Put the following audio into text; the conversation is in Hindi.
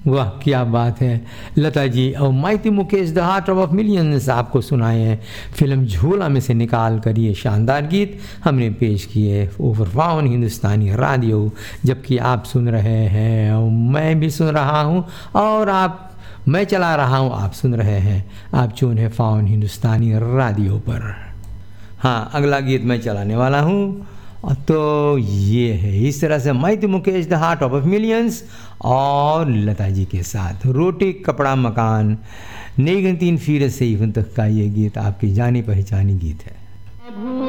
वाह क्या बात है लता जी। और mighty Mukesh the heart of millions आपको सुनाए हैं फिल्म झोला में से निकाल कर ये शानदार गीत हमने पेश किए ओवर फाउन हिंदुस्तानी रेडियो। जबकि आप सुन रहे हैं और मैं भी सुन रहा हूँ और मैं चला रहा हूँ, आप सुन रहे हैं। आप चुन है फाउन हिंदुस्तानी रेडियो पर। हाँ, अगला गीत मैं चलाने वाला हूँ तो ये है इस तरह से mighty Mukesh the heart of millions और लता जी के साथ रोटी कपड़ा मकान नेगन तीन फिर से तक का ये गीत आपकी जानी पहचानी गीत है।